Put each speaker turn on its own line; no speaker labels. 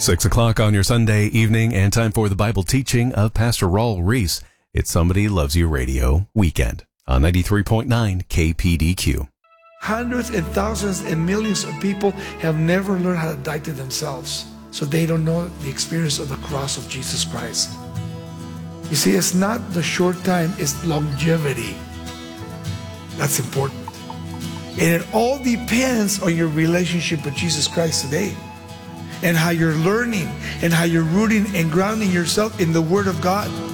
6 o'clock on your Sunday evening, and time for the Bible teaching of Pastor Raul Reese. It's Somebody Loves You Radio Weekend on 93.9 KPDQ.
Hundreds and thousands and millions of people have never learned how to die to themselves, so they don't know the experience of the cross of Jesus Christ. You see, it's not the short time, it's longevity. That's important. And it all depends on your relationship with Jesus Christ today, and how you're learning and how you're rooting and grounding yourself in the Word of God.